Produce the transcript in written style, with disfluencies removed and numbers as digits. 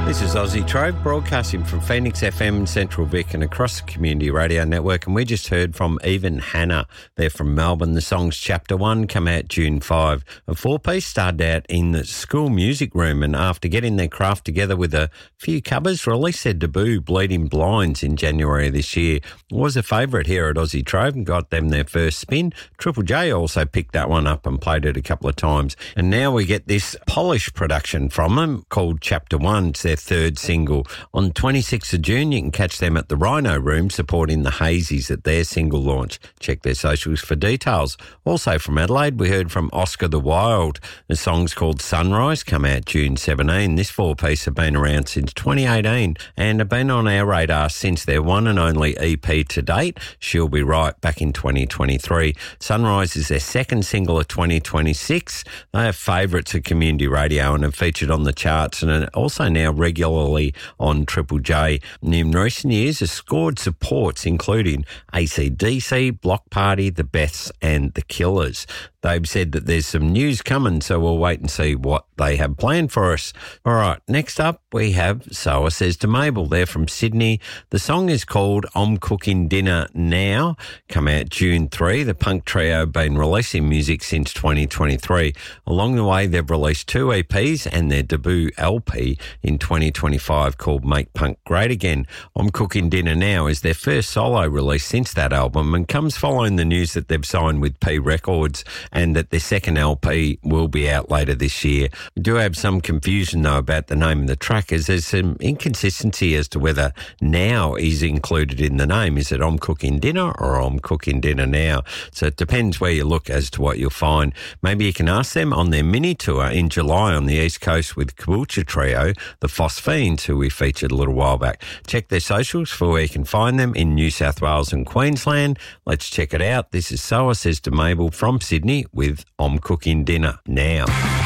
This is Aussie Trove, broadcasting from Phoenix FM, Central Vic and across the Community Radio Network. And we just heard from Eve and Hannah. They're from Melbourne. The song's Chapter 1, come out June 5. A four-piece started out in the school music room, and after getting their craft together with a few covers, released their debut, Bleeding Blinds, in January this year. It was a favourite here at Aussie Trove and got them their first spin. Triple J also picked that one up and played it a couple of times. And now we get this polished production from them called Chapter 1. It's their third single. On 26th of June, you can catch them at the Rhino Room supporting the Hazies at their single launch. Check their socials for details. Also from Adelaide, we heard from Oscar the Wild. The song's called Sunrise, come out June 17. This four-piece have been around since 2018 and have been on our radar since their one and only EP to date, She'll Be Right, back in 2023. Sunrise is their second single of 2026. They are favourites at Community Radio and have featured on the charts and are also now regularly on Triple J. In recent years has scored supports including AC/DC, Block Party, The Beths and The Killers. They've said that there's some news coming, so we'll wait and see what they have planned for us. All right, next up we have So I Says to Mabel. They're from Sydney. The song is called I'm Cooking Dinner Now, come out June 3. The punk trio have been releasing music since 2023. Along the way, they've released 2 EPs and their debut LP in 2025 called Make Punk Great Again. I'm Cooking Dinner Now is their first solo release since that album and comes following the news that they've signed with P Records and that their second LP will be out later this year. We do have some confusion, though, about the name of the track, as there's some inconsistency as to whether now is included in the name. Is it I'm Cooking Dinner or I'm Cooking Dinner Now? So it depends where you look as to what you'll find. Maybe you can ask them on their mini tour in July on the East Coast with Caboolture Trio, the Phosphenes, who we featured a little while back. Check their socials for where you can find them in New South Wales and Queensland. Let's check it out. This is So I Says to Mabel from Sydney with I'm Cooking Dinner Now.